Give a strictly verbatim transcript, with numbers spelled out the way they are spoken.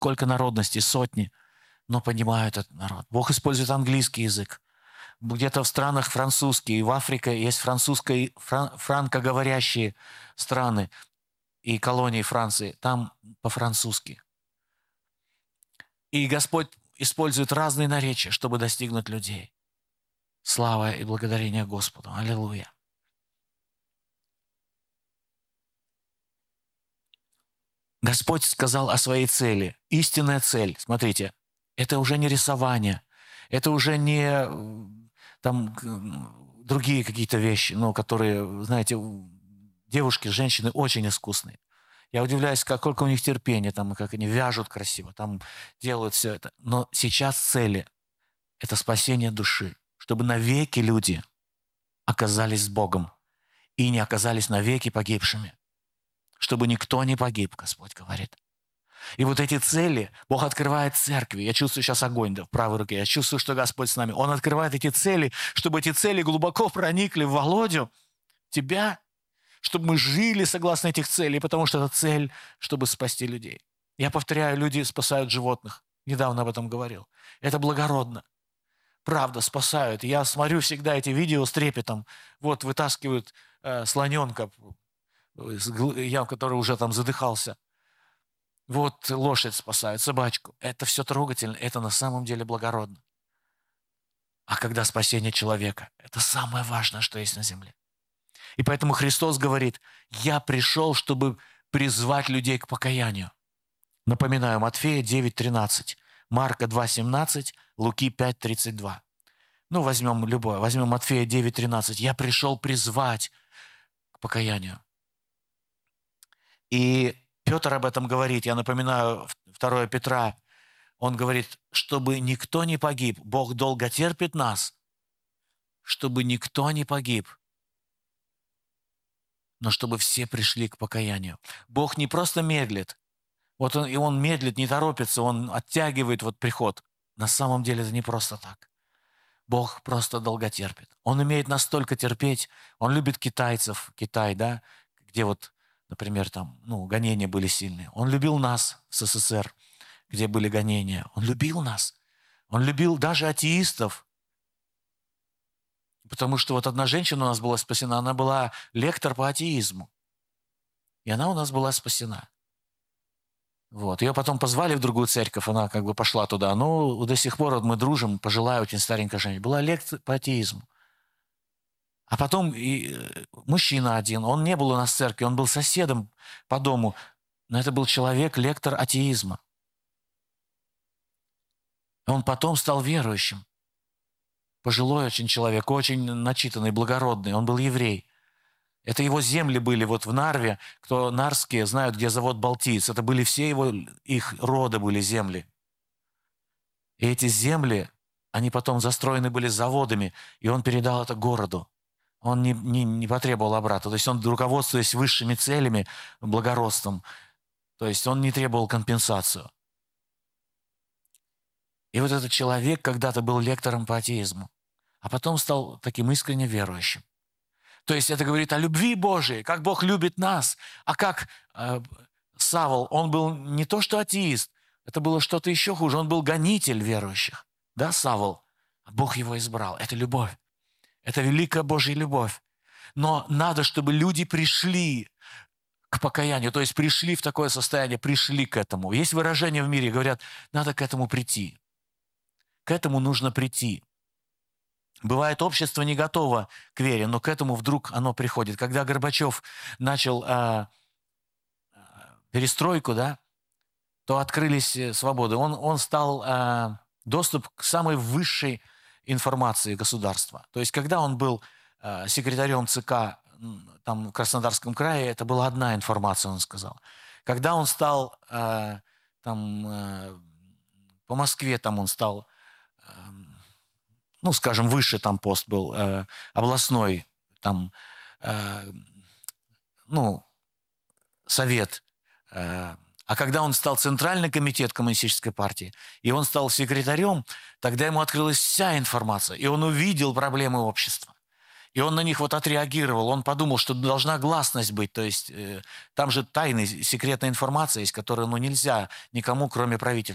сколько народностей, сотни, но понимают этот народ. Бог использует английский язык. Где-то в странах французские, в Африке есть французско, фран, франкоговорящие страны и колонии Франции. Там по-французски. И Господь использует разные наречия, чтобы достигнуть людей. Слава и благодарение Господу. Аллилуйя. Господь сказал о своей цели. Истинная цель, смотрите, это уже не рисование, это уже не там другие какие-то вещи, ну, которые, знаете, девушки, женщины очень искусные. Я удивляюсь, сколько у них терпения, там, как они вяжут красиво, там делают все это. Но сейчас цели – это спасение души, чтобы навеки люди оказались с Богом и не оказались навеки погибшими. Чтобы никто не погиб, Господь говорит. И вот эти цели Бог открывает церкви. Я чувствую сейчас огонь да, в правой руке. Я чувствую, что Господь с нами. Он открывает эти цели, чтобы эти цели глубоко проникли в Володю, тебя, чтобы мы жили согласно этих целей, потому что это цель, чтобы спасти людей. Я повторяю, люди спасают животных. Недавно об этом говорил. Это благородно. Правда, спасают. Я смотрю всегда эти видео с трепетом. Вот вытаскивают э, слоненка, я, который уже там задыхался. Вот лошадь спасают, собачку. Это все трогательно, это на самом деле благородно. А когда спасение человека, это самое важное, что есть на земле. И поэтому Христос говорит, я пришел, чтобы призвать людей к покаянию. Напоминаю, Матфея девять тринадцать, Марка два семнадцать, Луки пять тридцать два. Ну, возьмем любое, возьмем Матфея девять тринадцать. Я пришел призвать к покаянию. И Петр об этом говорит, я напоминаю, второе Петра, он говорит, чтобы никто не погиб, Бог долго терпит нас, чтобы никто не погиб, но чтобы все пришли к покаянию. Бог не просто медлит, вот он, и он медлит, не торопится, он оттягивает вот приход. На самом деле это не просто так. Бог просто долго терпит. Он умеет настолько терпеть, он любит китайцев, Китай, да, где вот например, там, ну, гонения были сильные. Он любил нас в СССР, где были гонения. Он любил нас. Он любил даже атеистов. Потому что вот одна женщина у нас была спасена, она была лектор по атеизму. И она у нас была спасена. Вот. Ее потом позвали в другую церковь, она как бы пошла туда. Но до сих пор вот мы дружим, пожилая очень старенькая женщина. Была лектор по атеизму. А потом и мужчина один, он не был у нас в церкви, он был соседом по дому, но это был человек, лектор атеизма. Он потом стал верующим. Пожилой очень человек, очень начитанный, благородный, он был еврей. Это его земли были вот в Нарве, кто нарские знают, где завод Балтиец. Это были все его, их рода были земли. И эти земли, они потом застроены были заводами, и он передал это городу. Он не, не, не потребовал обратно. То есть он, руководствуясь высшими целями, благородством, то есть он не требовал компенсацию. И вот этот человек когда-то был лектором по атеизму, а потом стал таким искренне верующим. То есть это говорит о любви Божией, как Бог любит нас. А как э, Савл, он был не то что атеист, это было что-то еще хуже, он был гонитель верующих. Да, Савл? Бог его избрал. Это любовь. Это великая Божья любовь. Но надо, чтобы люди пришли к покаянию, то есть пришли в такое состояние, пришли к этому. Есть выражение в мире, говорят, надо к этому прийти. К этому нужно прийти. Бывает, общество не готово к вере, но к этому вдруг оно приходит. Когда Горбачев начал э, перестройку, да, то открылись свободы. Он, он стал э, доступ к самой высшей информации государства. То есть, когда он был э, секретарем ЦК там, в Краснодарском крае, это была одна информация, он сказал. Когда он стал э, там, э, по Москве, там он стал, э, ну, скажем, выше там пост был, э, областной, там, э, ну, совет. Э, а когда он стал Центральный комитет Коммунистической партии, и он стал секретарем, тогда ему открылась вся информация, и он увидел проблемы общества. И он на них вот отреагировал, он подумал, что должна гласность быть, то есть э, там же тайная, секретная информация есть, которую ну, нельзя никому, кроме правительства.